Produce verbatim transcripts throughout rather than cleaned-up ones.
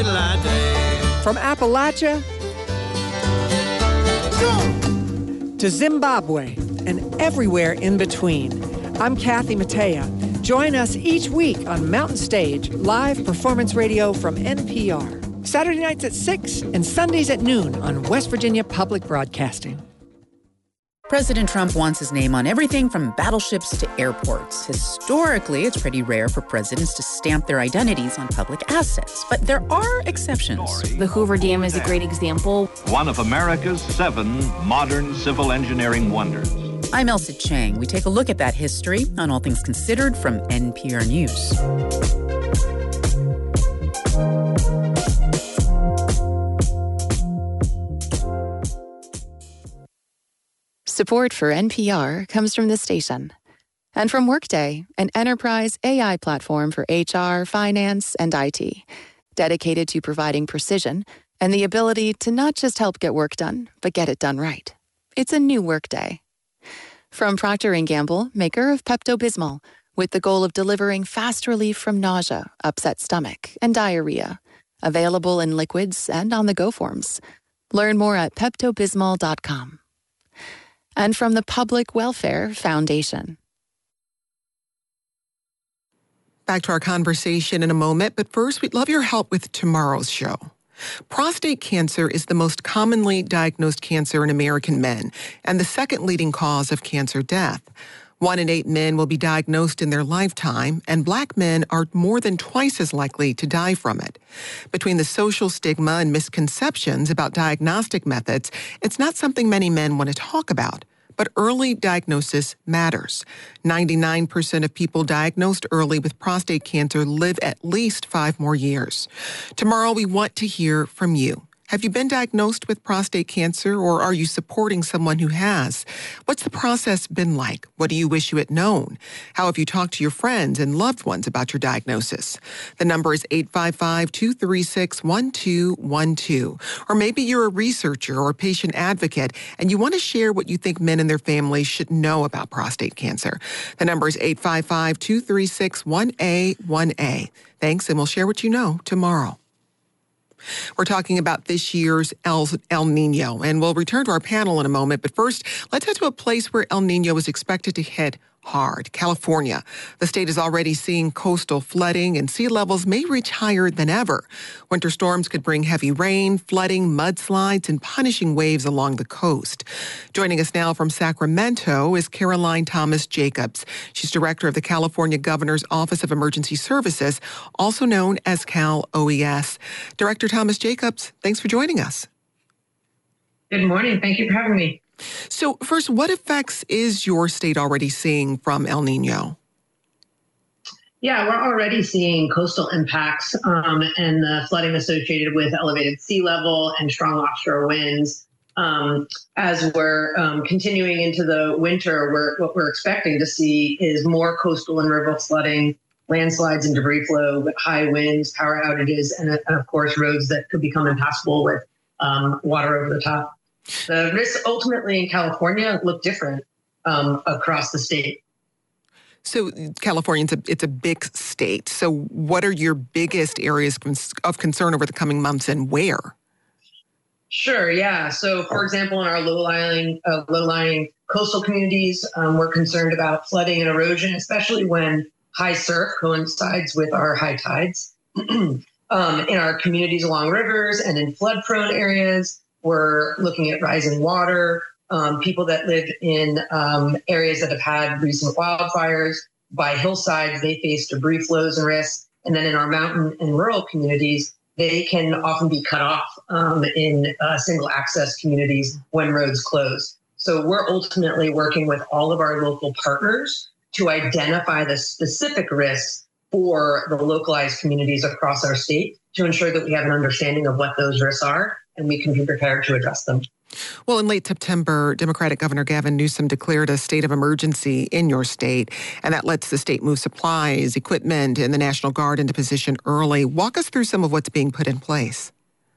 From Appalachia to Zimbabwe and everywhere in between, I'm Kathy Mattea. Join us each week on Mountain Stage, live performance radio from N P R. Saturday nights at six and Sundays at noon on West Virginia Public Broadcasting. President Trump wants his name on everything from battleships to airports. Historically, it's pretty rare for presidents to stamp their identities on public assets, but there are exceptions. The Hoover Dam is a great example. One of America's seven modern civil engineering wonders. I'm Elsa Chang. We take a look at that history on All Things Considered from N P R News. Support for N P R comes from this station and from Workday, an enterprise A I platform for H R, finance, and I T, dedicated to providing precision and the ability to not just help get work done, but get it done right. It's a new Workday. From Procter and Gamble, maker of Pepto-Bismol, with the goal of delivering fast relief from nausea, upset stomach, and diarrhea. Available in liquids and on-the-go forms. Learn more at Pepto Bismol dot com. And from the Public Welfare Foundation. Back to our conversation in a moment, but first, we'd love your help with tomorrow's show. Prostate cancer is the most commonly diagnosed cancer in American men and the second leading cause of cancer death. One in eight men will be diagnosed in their lifetime, and Black men are more than twice as likely to die from it. Between the social stigma and misconceptions about diagnostic methods, it's not something many men want to talk about. But early diagnosis matters. ninety-nine percent of people diagnosed early with prostate cancer live at least five more years. Tomorrow, we want to hear from you. Have you been diagnosed with prostate cancer, or are you supporting someone who has? What's the process been like? What do you wish you had known? How have you talked to your friends and loved ones about your diagnosis? The number is eight five five, two three six, one two one two. Or maybe you're a researcher or a patient advocate, and you want to share what you think men and their families should know about prostate cancer. The number is eight five five, two three six, one A one A. Thanks, and we'll share what you know tomorrow. We're talking about this year's El, El Nino, and we'll return to our panel in a moment. But first, let's head to a place where El Nino is expected to hit hard, California. The state is already seeing coastal flooding, and sea levels may reach higher than ever. Winter storms could bring heavy rain, flooding, mudslides, and punishing waves along the coast. Joining us now from Sacramento is Caroline Thomas Jacobs. She's director of the California Governor's Office of Emergency Services, also known as Cal O E S. Director Thomas Jacobs, thanks for joining us. Good morning. Thank you for having me. So first, what effects is your state already seeing from El Nino? Yeah, we're already seeing coastal impacts um, and the flooding associated with elevated sea level and strong offshore winds. Um, as we're um, continuing into the winter, we're, what we're expecting to see is more coastal and river flooding, landslides and debris flow, with high winds, power outages, and, and of course, roads that could become impassable with um, water over the top. The risks ultimately in California look different um, across the state. So California, it's a, it's a big state. So what are your biggest areas of concern over the coming months, and where? Sure, yeah. So, for example, in our low-lying, uh, low-lying coastal communities, um, we're concerned about flooding and erosion, especially when high surf coincides with our high tides. um, in our communities along rivers and in flood-prone areas, we're looking at rising water, um, people that live in um, areas that have had recent wildfires. By hillsides, they face debris flows and risks. And then in our mountain and rural communities, they can often be cut off um, in uh, single access communities when roads close. So we're ultimately working with all of our local partners to identify the specific risks for the localized communities across our state to ensure that we have an understanding of what those risks are and we can be prepared to address them. Well, in late September, Democratic Governor Gavin Newsom declared a state of emergency in your state, and that lets the state move supplies, equipment, and the National Guard into position early. Walk us through some of what's being put in place.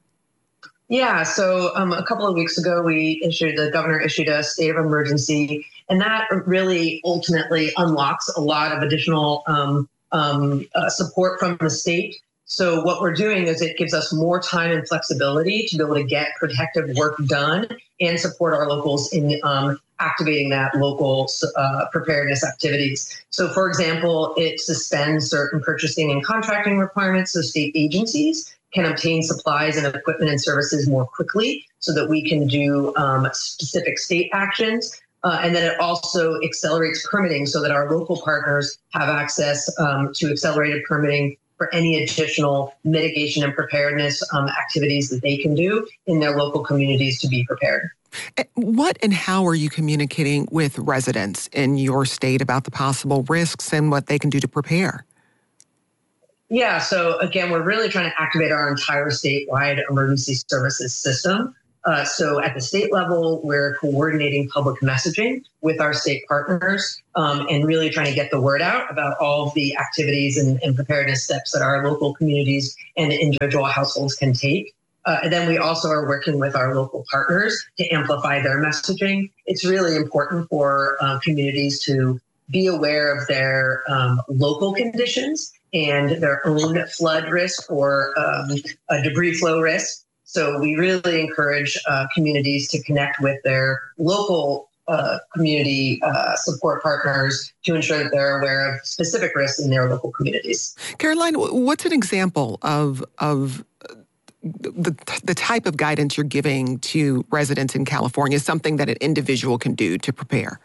Yeah, so um, a couple of weeks ago, we issued, the governor issued a state of emergency, and that really ultimately unlocks a lot of additional um, um, uh, support from the state So what we're doing is it gives us more time and flexibility to be able to get protective work done and support our locals in um, activating that local uh, preparedness activities. So, for example, it suspends certain purchasing and contracting requirements so state agencies can obtain supplies and equipment and services more quickly so that we can do um, specific state actions. Uh, and then it also accelerates permitting so that our local partners have access um, to accelerated permitting for any additional mitigation and preparedness um, activities that they can do in their local communities to be prepared. What and how are you communicating with residents in your state about the possible risks and what they can do to prepare? Yeah, so again, we're really trying to activate our entire statewide emergency services system. Uh, so at the state level, we're coordinating public messaging with our state partners um, and really trying to get the word out about all of the activities and, and preparedness steps that our local communities and individual households can take. Uh, and then we also are working with our local partners to amplify their messaging. It's really important for uh, communities to be aware of their um, local conditions and their own flood risk or um, a debris flow risk. So we really encourage uh, communities to connect with their local uh, community uh, support partners to ensure that they're aware of specific risks in their local communities. Caroline, what's an example of of the the type of guidance you're giving to residents in California, something that an individual can do to prepare?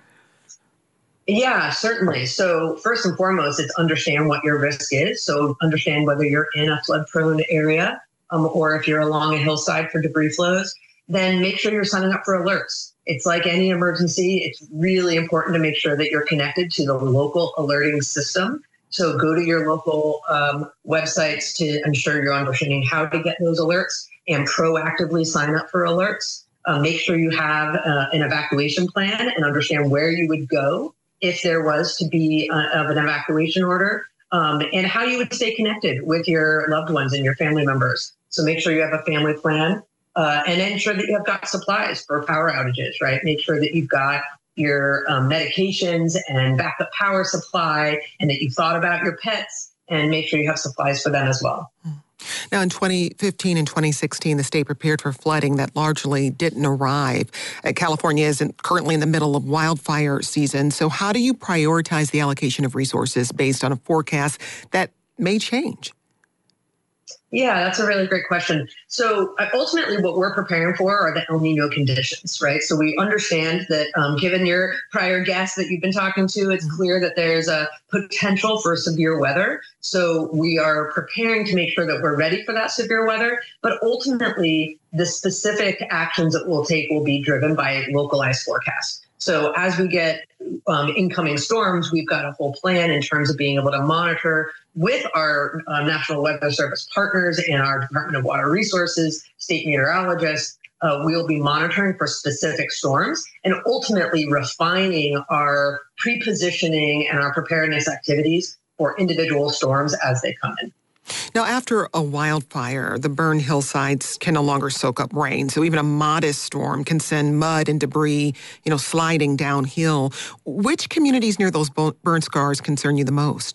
Yeah, certainly. So first and foremost, it's understand what your risk is. So understand whether you're in a flood-prone area um, or if you're along a hillside for debris flows. Then make sure you're signing up for alerts. It's like any emergency. It's really important to make sure that you're connected to the local alerting system. So go to your local um, websites to ensure you're understanding how to get those alerts and proactively sign up for alerts. Uh, make sure you have uh, an evacuation plan and understand where you would go if there was to be uh, of an evacuation order, um, and how you would stay connected with your loved ones and your family members. So make sure you have a family plan uh, and ensure that you have got supplies for power outages, right? Make sure that you've got your um, medications and backup power supply and that you've thought about your pets and make sure you have supplies for them as well. Now, in twenty fifteen and twenty sixteen, the state prepared for flooding that largely didn't arrive. Uh, California is in, currently in the middle of wildfire season. So how do you prioritize the allocation of resources based on a forecast that may change? Yeah, that's a really great question. So uh, ultimately what we're preparing for are the El Nino conditions, right? So we understand that um, given your prior guest that you've been talking to, it's clear that there's a potential for severe weather. So we are preparing to make sure that we're ready for that severe weather. But ultimately, the specific actions that we'll take will be driven by localized forecasts. So as we get um, incoming storms, we've got a whole plan in terms of being able to monitor with our uh, National Weather Service partners and our Department of Water Resources, state meteorologists. Uh, we'll be monitoring for specific storms and ultimately refining our pre-positioning and our preparedness activities for individual storms as they come in. Now, after a wildfire, the burned hillsides can no longer soak up rain. So even a modest storm can send mud and debris, you know, sliding downhill. Which communities near those burn scars concern you the most?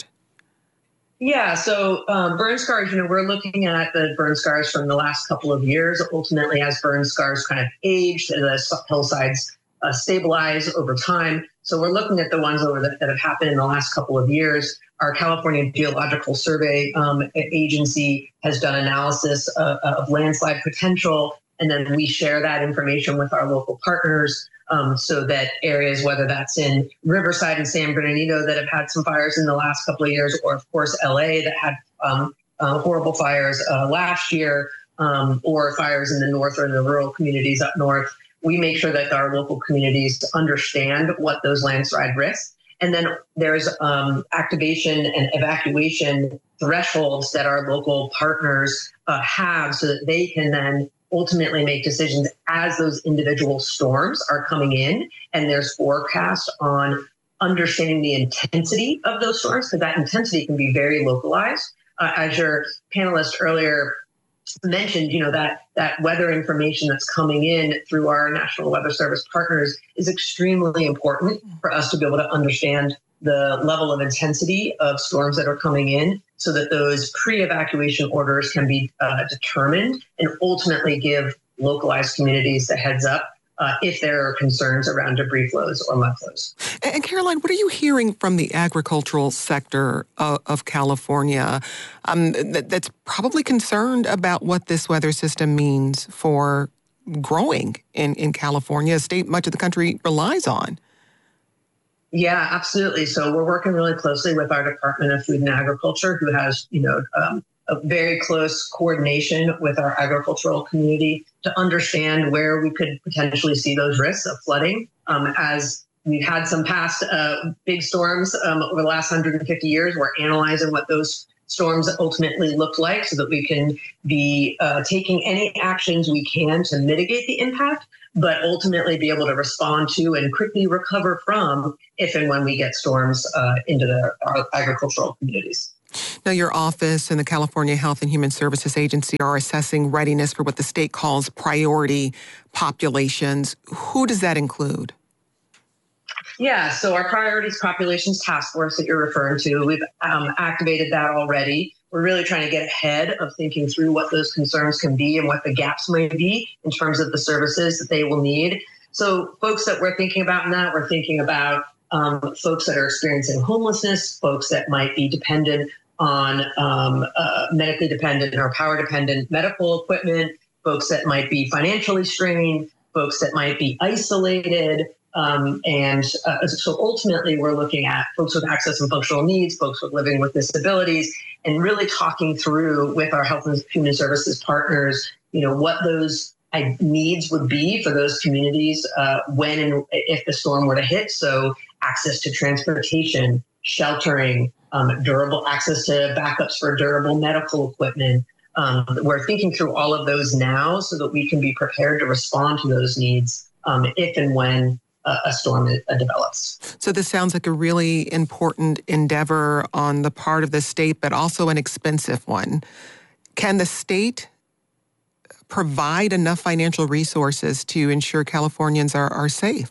Yeah, so um, burn scars, you know, we're looking at the burn scars from the last couple of years. Ultimately, as burn scars kind of age, the hillsides uh, stabilize over time. So we're looking at the ones over the, that have happened in the last couple of years. Our California Geological Survey um, agency has done analysis of, of landslide potential, and then we share that information with our local partners um, so that areas, whether that's in Riverside and San Bernardino that have had some fires in the last couple of years, or of course L A that had um, uh, horrible fires uh, last year, um, or fires in the north or in the rural communities up north, we make sure that our local communities understand what those landslide risks. And then there's um, activation and evacuation thresholds that our local partners uh, have so that they can then ultimately make decisions as those individual storms are coming in. And there's forecast on understanding the intensity of those storms, because that intensity can be very localized. Uh, as your panelist earlier mentioned, you know, that that weather information that's coming in through our National Weather Service partners is extremely important for us to be able to understand the level of intensity of storms that are coming in so that those pre-evacuation orders can be uh, determined and ultimately give localized communities the heads up uh, if there are concerns around debris flows or mud flows. And Caroline, what are you hearing from the agricultural sector of, of California um, that, that's probably concerned about what this weather system means for growing in, in California, a state much of the country relies on? Yeah, absolutely. So we're working really closely with our Department of Food and Agriculture, who has, you know, um, a very close coordination with our agricultural community to understand where we could potentially see those risks of flooding. Um, as we've had some past uh, big storms um, over the last one hundred fifty years, we're analyzing what those storms ultimately look like so that we can be uh, taking any actions we can to mitigate the impact, but ultimately be able to respond to and quickly recover from if and when we get storms uh, into the, our agricultural communities. Now, your office and the California Health and Human Services Agency are assessing readiness for what the state calls priority populations. Who does that include? Yeah, so our Priorities Populations Task Force that you're referring to, we've um, activated that already. We're really trying to get ahead of thinking through what those concerns can be and what the gaps may be in terms of the services that they will need. So folks that we're thinking about in that, we're thinking about um, folks that are experiencing homelessness, folks that might be dependent on um, uh, medically dependent or power dependent medical equipment, folks that might be financially strained, folks that might be isolated. Um, and uh, so ultimately, we're looking at folks with access and functional needs, folks with living with disabilities, and really talking through with our health and human services partners, you know, what those needs would be for those communities uh, when and if the storm were to hit. So access to transportation, sheltering, um, durable access to backups for durable medical equipment. Um, we're thinking through all of those now so that we can be prepared to respond to those needs um, if and when a storm develops. So this sounds like a really important endeavor on the part of the state, but also an expensive one. Can the state provide enough financial resources to ensure Californians are, are safe?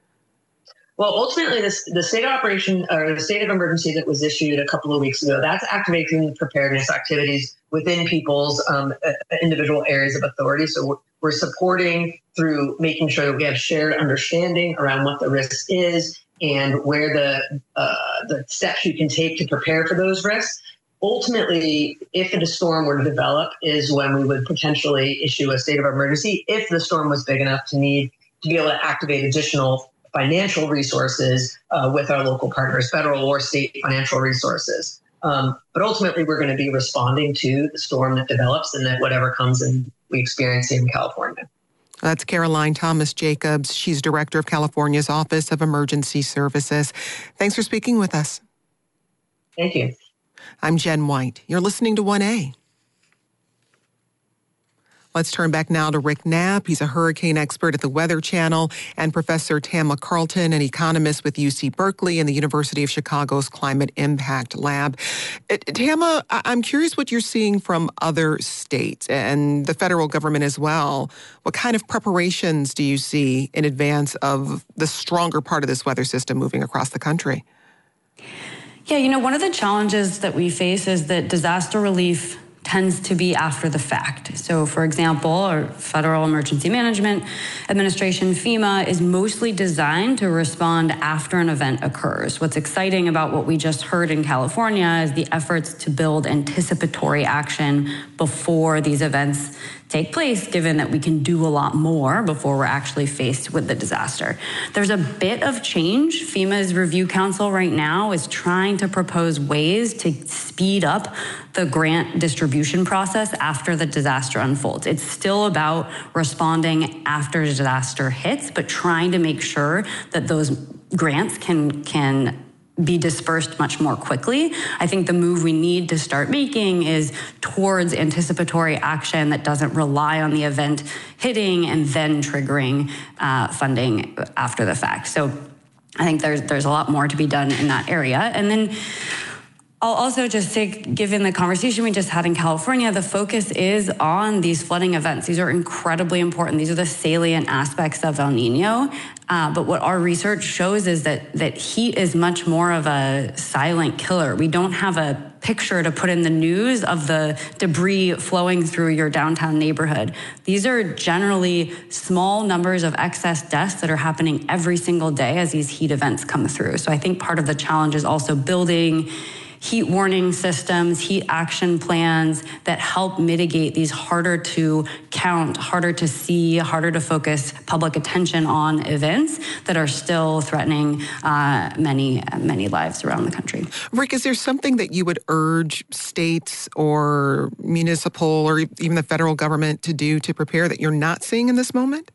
Well, ultimately, this, the state of operation or the state of emergency that was issued a couple of weeks ago, that's activating preparedness activities within people's um, individual areas of authority. So we're, we're supporting through making sure that we have shared understanding around what the risk is and where the uh, the steps you can take to prepare for those risks. Ultimately, if a storm were to develop, is when we would potentially issue a state of emergency if the storm was big enough to need to be able to activate additional financial resources uh, with our local partners, federal or state financial resources. Um, but ultimately, we're going to be responding to the storm that develops and that whatever comes and we experience in California. That's Caroline Thomas Jacobs. She's director of California's Office of Emergency Services. Thanks for speaking with us. Thank you. I'm Jen White. You're listening to one A. Let's turn back now to Rick Knapp. He's a hurricane expert at the Weather Channel, and Professor Tama Carlton, an economist with U C Berkeley and the University of Chicago's Climate Impact Lab. Uh, Tama, I'm curious what you're seeing from other states and the federal government as well. What kind of preparations do you see in advance of the stronger part of this weather system moving across the country? Yeah, you know, one of the challenges that we face is that disaster relief tends to be after the fact. So, for example, our Federal Emergency Management Administration, FEMA, is mostly designed to respond after an event occurs. What's exciting about what we just heard in California is the efforts to build anticipatory action before these events take place, given that we can do a lot more before we're actually faced with the disaster. There's a bit of change. FEMA's Review Council right now is trying to propose ways to speed up the grant distribution process after the disaster unfolds. It's still about responding after disaster hits, but trying to make sure that those grants can can be dispersed much more quickly. I think the move we need to start making is towards anticipatory action that doesn't rely on the event hitting and then triggering uh, funding after the fact. So I think there's there's a lot more to be done in that area. And then I'll also just say, given the conversation we just had in California, the focus is on these flooding events. These are incredibly important. These are the salient aspects of El Nino. Uh, but what our research shows is that that heat is much more of a silent killer. We don't have a picture to put in the news of the debris flowing through your downtown neighborhood. These are generally small numbers of excess deaths that are happening every single day as these heat events come through. So I think part of the challenge is also building heat warning systems, heat action plans that help mitigate these harder to count, harder to see, harder to focus public attention on events that are still threatening uh, many, many lives around the country. Rick, is there something that you would urge states or municipal or even the federal government to do to prepare that you're not seeing in this moment?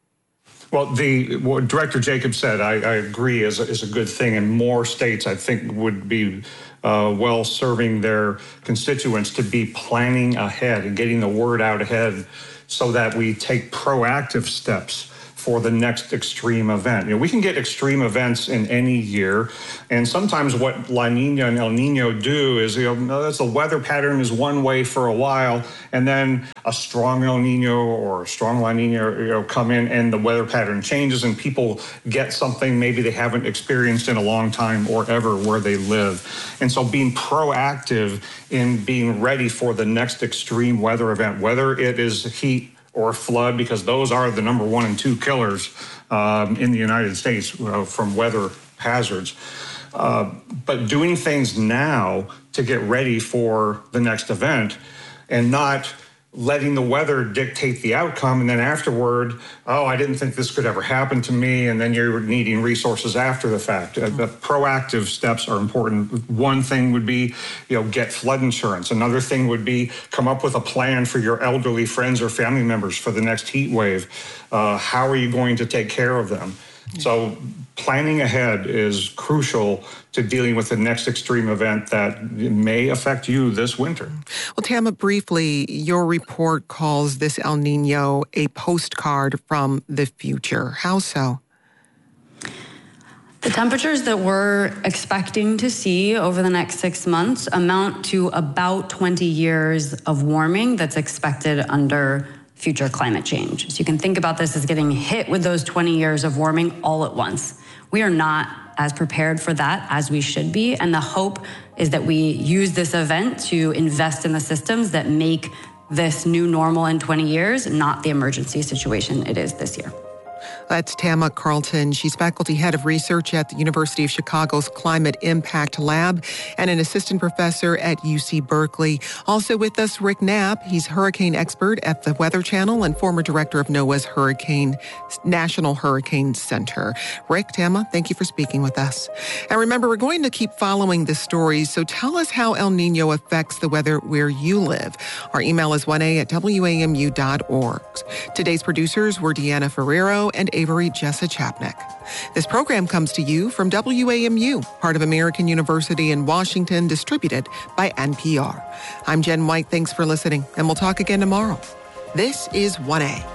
Well, the what Director Jacobs said, I, I agree, is a, is a good thing, and more states, I think, would be uh, well serving their constituents to be planning ahead and getting the word out ahead so that we take proactive steps for the next extreme event. You know, we can get extreme events in any year, and sometimes what La Nina and El Nino do is, you know, that's the weather pattern is one way for a while, and then a strong El Nino or a strong La Nina, you know, come in, and the weather pattern changes, and people get something maybe they haven't experienced in a long time or ever where they live. And so, being proactive in being ready for the next extreme weather event, whether it is heat or flood, because those are the number one and two killers um, in the United States uh, from weather hazards. Uh, but doing things now to get ready for the next event and not letting the weather dictate the outcome, and then afterward, oh, I didn't think this could ever happen to me, and then you're needing resources after the fact. Uh, the proactive steps are important. One thing would be, you know, get flood insurance. Another thing would be come up with a plan for your elderly friends or family members for the next heat wave. Uh, how are you going to take care of them? So planning ahead is crucial to dealing with the next extreme event that may affect you this winter. Well, Tama, briefly, your report calls this El Nino a postcard from the future. How so? The temperatures that we're expecting to see over the next six months amount to about twenty years of warming that's expected under future climate change. So you can think about this as getting hit with those twenty years of warming all at once. We are not as prepared for that as we should be, and the hope is that we use this event to invest in the systems that make this new normal in twenty years, not the emergency situation it is this year. That's Tama Carlton. She's faculty head of research at the University of Chicago's Climate Impact Lab and an assistant professor at U C Berkeley. Also with us, Rick Knapp. He's hurricane expert at the Weather Channel and former director of NOAA's Hurricane National Hurricane Center. Rick, Tama, thank you for speaking with us. And remember, we're going to keep following this story, so tell us how El Nino affects the weather where you live. Our email is one a at w a m u dot org. Today's producers were Deanna Ferrero and Avery Jessa Chapnick. This program comes to you from W A M U, part of American University in Washington, distributed by N P R. I'm Jen White. Thanks for listening, and we'll talk again tomorrow. This is one A.